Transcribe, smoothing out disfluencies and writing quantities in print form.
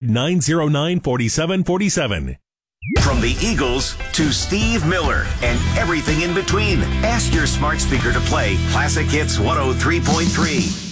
888-909-4747. From the Eagles to Steve Miller and everything in between. Ask your smart speaker to play Classic Hits 103.3.